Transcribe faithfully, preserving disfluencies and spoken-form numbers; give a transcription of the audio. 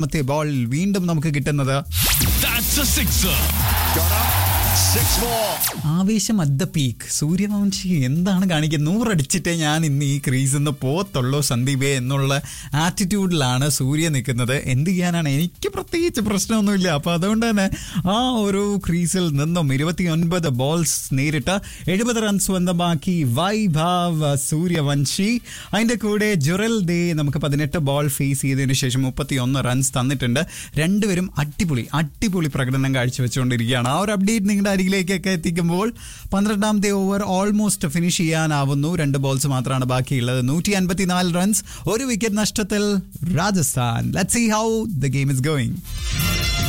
മറ്റേ ബോൾ വീണ്ടും നമുക്ക് കിട്ടുന്നത് ആവേശം അറ്റ് ദ പീക്ക്. സൂര്യവംശി എന്താണ് കാണിക്കുന്നത്? നൂറടിച്ചിട്ടേ ഞാൻ ഇന്ന് ഈ ക്രീസിൽ നിന്ന് പോത്തുള്ളൂ സന്ദീപേ എന്നുള്ള ആറ്റിറ്റ്യൂഡിലാണ് സൂര്യ നിൽക്കുന്നത്. എന്ത് ചെയ്യാനാണ്, എനിക്ക് പ്രത്യേകിച്ച് പ്രശ്നമൊന്നുമില്ല. അപ്പോൾ അതുകൊണ്ട് തന്നെ ആ ഒരു ക്രീസിൽ നിന്നും ഇരുപത്തി ഒൻപത് ബോൾസ് നേരിട്ട് എഴുപത് റൺസ് സ്വന്തമാക്കി വൈഭവ് സൂര്യവംശി. അതിൻ്റെ കൂടെ ജുറൽ ദേ നമുക്ക് പതിനെട്ട് ബോൾ ഫേസ് ചെയ്തതിനു ശേഷം മുപ്പത്തി ഒന്ന് റൺസ് തന്നിട്ടുണ്ട്. രണ്ടുപേരും അടിപൊളി അടിപൊളി പ്രകടനം കാഴ്ചവെച്ചുകൊണ്ടിരിക്കുകയാണ്. ആ ഒരു അപ്ഡേറ്റ് നിങ്ങളുടെ അരികിലേക്കൊക്കെ എത്തിക്കുമ്പോൾ പന്ത്രണ്ടാമത്തെ ഓവർ ഓൾമോസ്റ്റ് ഫിനിഷ് ചെയ്യാനാവുന്നു. രണ്ട് ബോൾസ് മാത്രമാണ് ബാക്കിയുള്ളത്. നൂറ്റി അൻപത്തിനാല് റൺസ്, ഒരു വിക്കറ്റ് നഷ്ടത്തിൽ Rajasthan. Let's see how the game is going.